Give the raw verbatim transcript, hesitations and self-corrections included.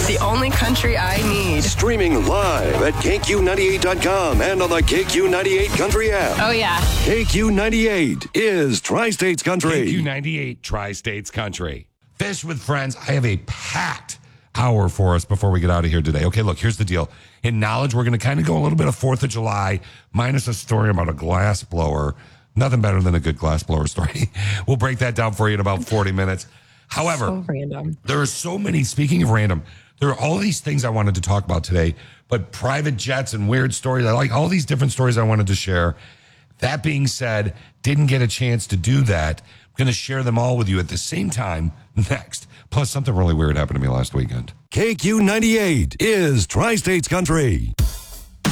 the only country I need. Streaming live at K Q ninety-eight dot com and on the K Q ninety-eight Country app. Oh, yeah. K Q ninety-eight is Tri-States Country. K Q ninety-eight Tri-States Country. Fish with Friends. I have a packed hour for us before we get out of here today. Okay, look, here's the deal. In knowledge, we're going to kind of go a little bit of fourth of July, minus a story about a glass blower. Nothing better than a good glass blower story. We'll break that down for you in about forty minutes. However, So random. there are so many, speaking of random, there are all these things I wanted to talk about today, but private jets and weird stories. I like all these different stories I wanted to share. That being said, didn't get a chance to do that. I'm going to share them all with you at the same time next. Plus, something really weird happened to me last weekend. K Q ninety-eight is Tri-States Country.